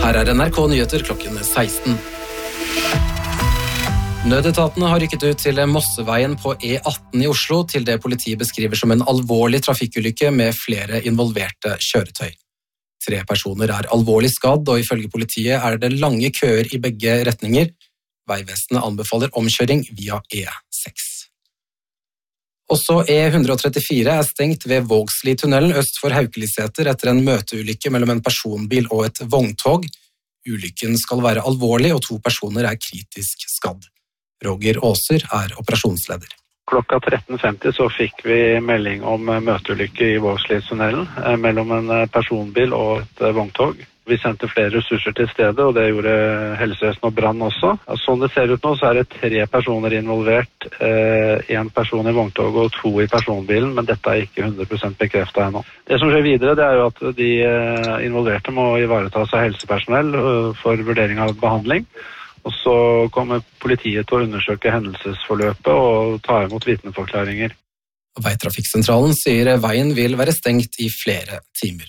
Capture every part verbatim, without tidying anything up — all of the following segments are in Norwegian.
Her er N R K Nyheter klokken seksten. Nødetatene har rykket ut til Mosseveien på E atten i Oslo til det politiet beskriver som en alvorlig trafikkulykke med flere involverte kjøretøy. Tre personer er alvorlig skadd, og ifølge politiet er det lange køer i begge retninger. Veivesenet anbefaler omkjøring via E seks. Også E ett trettifire er stengt ved Vågsli-tunnelen øst for Haukeliseter etter en møteulykke mellom en personbil og et vogntog. Ulykken skal være alvorlig, og to personer er kritisk skadd. Roger Åser er operasjonsleder. Klokka tretten femti så fikk vi melding om møteulykke i Vågsli-tunnelen mellom en personbil og et vogntog. Vi sendte flere ressurser til stedet, og det gjorde helsevesen og brann også. Sånn det ser ut nå, så er det tre personer involvert, en person i vogntoget og to i personbilen, men dette er ikke hundre prosent bekreftet ennå. Det som skjer videre, det er jo at de involverte må ivaretas av helsepersonell for vurdering av behandling. Og så kommer politiet til å undersøke hendelsesforløpet og ta imot vitneforklaringer. Veitrafikksentralen sier veien vil være stengt i flere timer.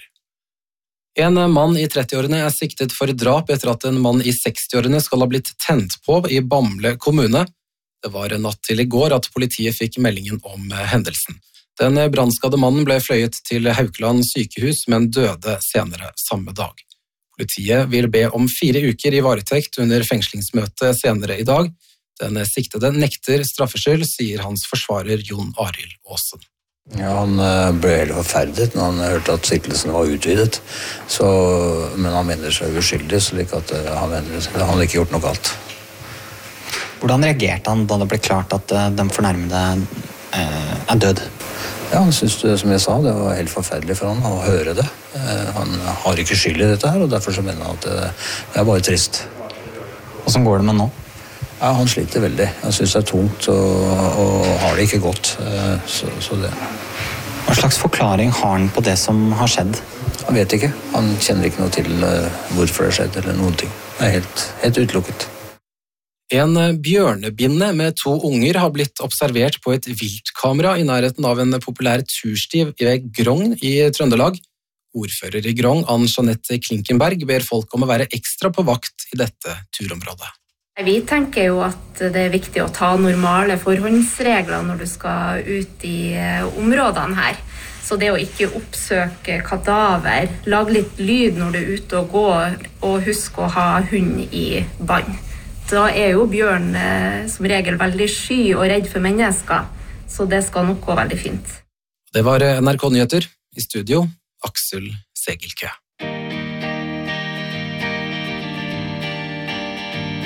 En mann i trettiårene er siktet for drap etter at en mann i sekstiårene skal ha blitt tent på i Bamble kommune. Det var natt til i går at politiet fikk meldingen om hendelsen. Den brannskadde mannen ble fløyet til Haukeland sykehus, men døde senere samme dag. Politiet vil be om fire uker i varetekt under fengslingsmøte senere i dag. Den siktede nekter straffskyld, sier hans forsvarer Jon Arild Aasen. Ja, han ble helt forferdet når han hørte at siktelsen var utvidet, så, men han mener seg uskyldig, slik at han mener han hadde ikke gjort noe galt. Hvordan reagerte han da det ble klart at den fornærmede eh, er død? Ja, han synes det, som jeg sa, det var helt forferdelig for han å høre det. Han har ikke skyld i dette her, og derfor så mener han at det, det er bare trist. Hvordan går det med nå? Ja, han sliter veldig. Han synes det er tungt, og, og har det ikke godt. Så, så det. Hva slags forklaring har han på det som har skjedd? Han vet ikke. Han kjenner ikke noe til hvorfor det har skjedd, eller noen ting. Det er helt, helt utelukket. En bjørnebinne med to unger har blitt observert på et viltkamera i nærheten av en populær tursti ved Grong i Trøndelag. Ordfører i Grong, Ann-Jeanette Klinkenberg, ber folk om å være ekstra på vakt i dette turområdet. Vi tenker jo at det er viktig å ta normale forhåndsregler når du skal ut i områdene her. Så det å ikke oppsøke kadaver, lage litt lyd når du er ute og går, og husk å ha hund i bånd. Da er jo bjørn eh, som regel veldig sky og redd for mennesker, så det skal nok gå veldig fint. Det var N R K Nyheter. I studio, Aksel Segelkø.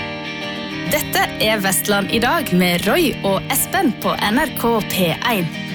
Dette er Vestland i dag med Roy og Espen på N R K P én.